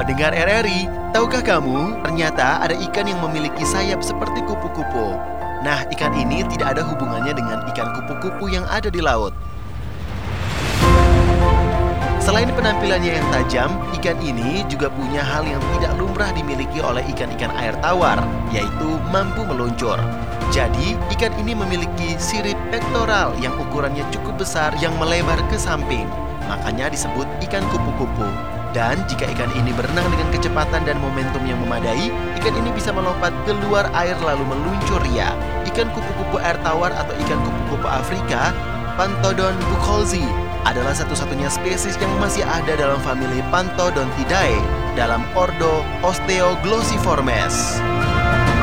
Pendengar RRI, tahukah kamu, ternyata ada ikan yang memiliki sayap seperti kupu-kupu. Nah, ikan ini tidak ada hubungannya dengan ikan kupu-kupu yang ada di laut. Selain penampilannya yang tajam, ikan ini juga punya hal yang tidak lumrah dimiliki oleh ikan-ikan air tawar, yaitu mampu meluncur. Jadi, ikan ini memiliki sirip pektoral yang ukurannya cukup besar yang melebar ke samping. Makanya disebut ikan kupu-kupu. Dan jika ikan ini berenang dengan kecepatan dan momentum yang memadai, ikan ini bisa melompat keluar air lalu meluncur ria. Ikan kupu-kupu air tawar atau ikan kupu-kupu Afrika, Pantodon buchholzi, adalah satu-satunya spesies yang masih ada dalam famili Pantodontidae dalam ordo Osteoglossiformes.